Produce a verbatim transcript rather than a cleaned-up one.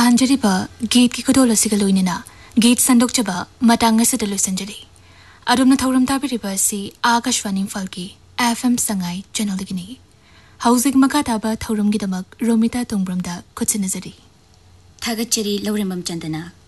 ताहंजरीबा gate की खुदोल असिगा लोइनेना gate संदोकचबा Matang असदा लोइसंजरी अदुमना थौरम ताबिरिबा असि आकाशवाणी इम्फाल की एफएम संगाई चैनलदगिनी हौजिक मखा ताबा थौरमगिदमक रोमिता तोंब्रमदा खुत्सिनजरी थागतचरी लौरेमम चंदना